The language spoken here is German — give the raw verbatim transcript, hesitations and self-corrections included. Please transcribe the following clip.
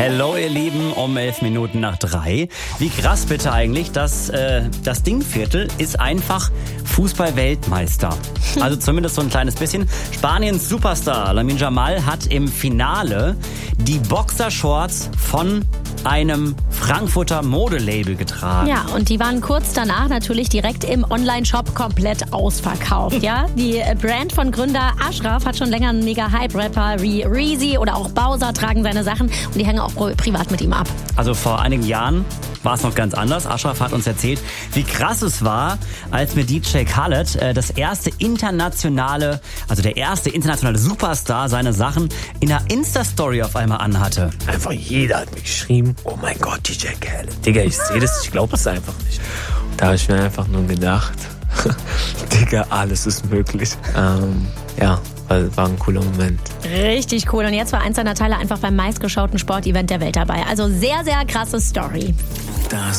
Hello ihr Lieben, um elf Minuten nach drei. Wie krass bitte eigentlich, dass äh, das Dingviertel ist einfach Fußball-Weltmeister. Also zumindest so ein kleines bisschen. Spaniens Superstar Lamine Yamal hat im Finale die Boxershorts von einem Frankfurter Modelabel getragen. Ja, und die waren kurz danach natürlich direkt im Online-Shop komplett ausverkauft. Ja, die Brand von Gründer Ashraf hat schon länger einen mega Hype-Rapper wie Reezy oder auch Bowser tragen seine Sachen und die hängen auch privat mit ihm ab. Also vor einigen Jahren war es noch ganz anders. Ashraf hat uns erzählt, wie krass es war, als mir D J Khaled äh, das erste internationale, also der erste internationale Superstar seine Sachen in einer Insta-Story auf einmal anhatte. Einfach jeder hat mir geschrieben, oh mein Gott, D J Khaled. Digga, ich sehe das, ich glaube es einfach nicht. Da habe ich mir einfach nur gedacht, Digga, alles ist möglich. Ähm, ja, war, war ein cooler Moment. Richtig cool. Und jetzt war eins seiner Teile einfach beim meistgeschauten Sportevent der Welt dabei. Also sehr, sehr krasse Story. Das